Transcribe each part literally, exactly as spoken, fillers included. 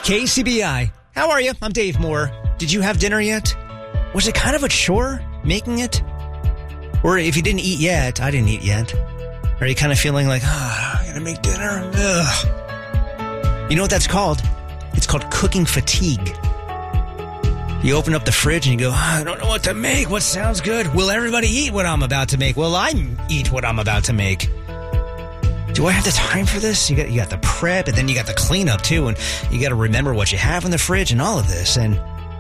K C B I. How are you? I'm Dave Moore. Did you have dinner yet? Was it kind of a chore making it? Or if you didn't eat yet, I didn't eat yet. Are you kind of feeling like, ah, oh, I gotta make dinner? Ugh. You know what that's called? It's called cooking fatigue. You open up the fridge and you go, oh, I don't know what to make. What sounds good? Will everybody eat what I'm about to make? Will I eat what I'm about to make? Do I have the time for this? You got you got the prep, and then you got the cleanup too, and you got to remember what you have in the fridge and all of this. And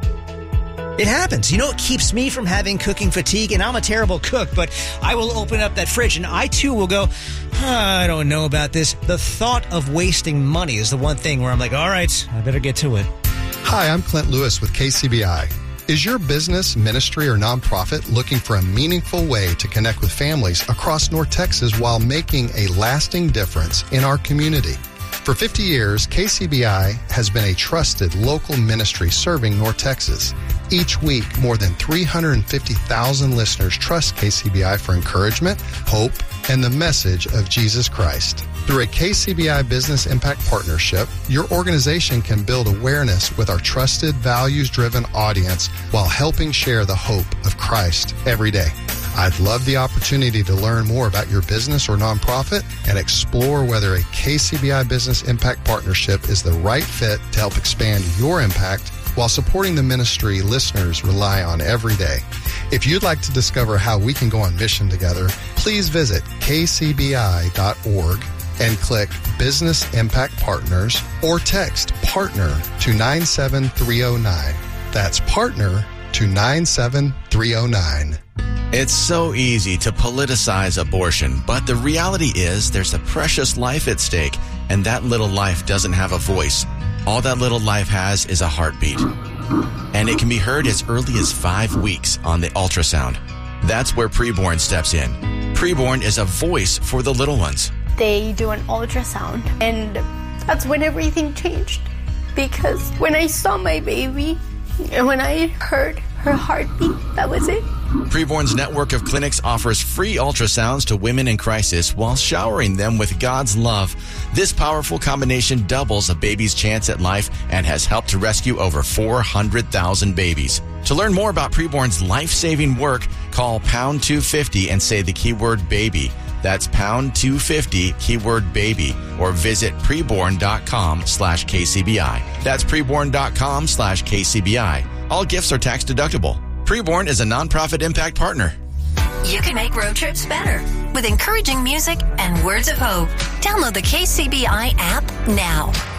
it happens. You know what keeps me from having cooking fatigue? And I'm a terrible cook, but I will open up that fridge, and I too will go, oh, I don't know about this. The thought of wasting money is the one thing where I'm like, all right, I better get to it. Hi, I'm Clint Lewis with K C B I. Is your business, ministry, or nonprofit looking for a meaningful way to connect with families across North Texas while making a lasting difference in our community? For fifty years, K C B I has been a trusted local ministry serving North Texas. Each week, more than three hundred fifty thousand listeners trust K C B I for encouragement, hope, and the message of Jesus Christ. Through a K C B I Business Impact Partnership, your organization can build awareness with our trusted, values-driven audience while helping share the hope of Christ every day. I'd love the opportunity to learn more about your business or nonprofit and explore whether a K C B I Business Impact Partnership is the right fit to help expand your impact while supporting the ministry listeners rely on every day. If you'd like to discover how we can go on mission together, please visit k c b i dot org and click Business Impact Partners or text PARTNER to nine seven three oh nine. That's PARTNER to nine seven three oh nine. It's so easy to politicize abortion, but the reality is there's a precious life at stake, and that little life doesn't have a voice. All that little life has is a heartbeat, and it can be heard as early as five weeks on the ultrasound. That's where Preborn steps in. Preborn is a voice for the little ones. They do an ultrasound, and that's when everything changed, because when I saw my baby and when I heard her heartbeat, that was it. Preborn's network of clinics offers free ultrasounds to women in crisis while showering them with God's love. This powerful combination doubles a baby's chance at life and has helped to rescue over four hundred thousand babies. To learn more about Preborn's life-saving work, call pound two fifty and say the keyword baby. That's pound two fifty, keyword baby, or visit preborn.com slash KCBI. That's preborn.com slash KCBI. All gifts are tax deductible. Preborn is a nonprofit impact partner. You can make road trips better with encouraging music and words of hope. Download the K C B I app now.